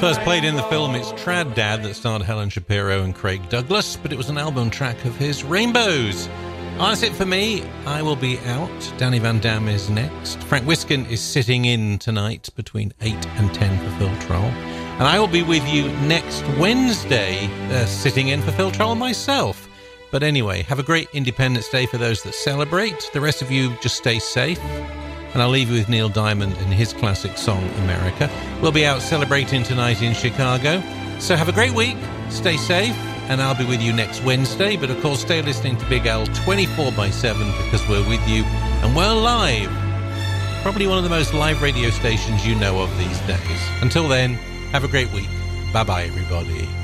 first played in the film It's Trad Dad that starred Helen Shapiro and Craig Douglas, but it was an album track of his, Rainbows. That's it for me. I will be out. Danny Van Dam is next. Frank Wiskin is sitting in tonight between 8 and 10 for Phil Troll. And I will be with you next Wednesday, sitting in for Phil Troll myself. But anyway, have a great Independence Day for those that celebrate. The rest of you, just stay safe. And I'll leave you with Neil Diamond and his classic song, America. We'll be out celebrating tonight in Chicago. So have a great week, stay safe, and I'll be with you next Wednesday. But of course, stay listening to Big L 24/7 because we're with you and we're live. Probably one of the most live radio stations you know of these days. Until then, have a great week. Bye-bye, everybody.